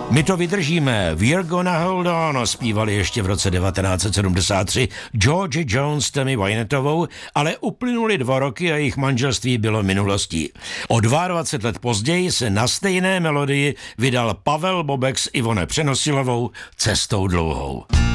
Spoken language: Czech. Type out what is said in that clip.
My to vydržíme, We're Gonna Hold On zpívali ještě v roce 1973 George Jones s Tammy Wynettovou, ale uplynuly 2 roky a jejich manželství bylo minulostí. O 22 let později se na stejné melodii vydal Pavel Bobek s Ivone Přenosilovou Cestou dlouhou.